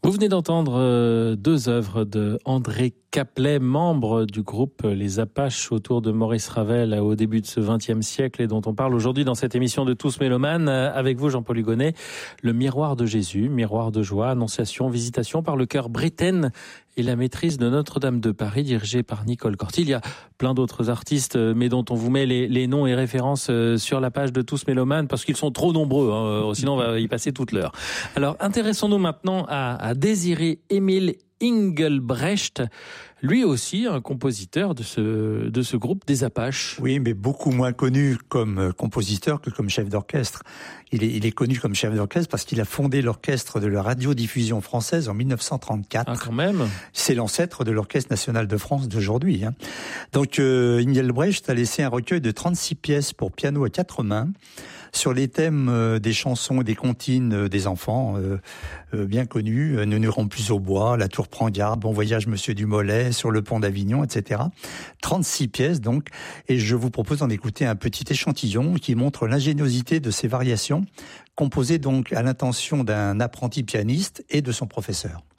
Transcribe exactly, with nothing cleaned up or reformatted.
Vous venez d'entendre euh, deux œuvres de André Caplet, membre du groupe Les Apaches autour de Maurice Ravel au début de ce vingtième siècle et dont on parle aujourd'hui dans cette émission de Tous Mélomanes. Avec vous, Jean-Paul Hugonnet, le miroir de Jésus, miroir de joie, annonciation, visitation par le chœur Britten et la maîtrise de Notre-Dame de Paris, dirigée par Nicole Corti. Il y a plein d'autres artistes, mais dont on vous met les, les noms et références sur la page de Tous Mélomanes, parce qu'ils sont trop nombreux, hein, sinon on va y passer toute l'heure. Alors, intéressons-nous maintenant à, à Désiré Émile Engelbrecht, lui aussi un compositeur de ce, de ce groupe des Apaches. Oui, mais beaucoup moins connu comme compositeur que comme chef d'orchestre. Il est, il est connu comme chef d'orchestre parce qu'il a fondé l'orchestre de la radiodiffusion française en mille neuf cent trente-quatre. Ah, quand même. C'est l'ancêtre de l'Orchestre national de France d'aujourd'hui. Hein. Donc, euh, Engelbrecht a laissé un recueil de trente-six pièces pour piano à quatre mains sur les thèmes euh, des chansons et des comptines euh, des enfants euh, euh, bien connus. Nous n'irons plus au bois, La Tour prend garde, Bon voyage Monsieur du Mollet, Sur le pont d'Avignon, et cetera. trente-six pièces donc, et je vous propose d'en écouter un petit échantillon qui montre l'ingéniosité de ces variations, composées donc à l'intention d'un apprenti pianiste et de son professeur.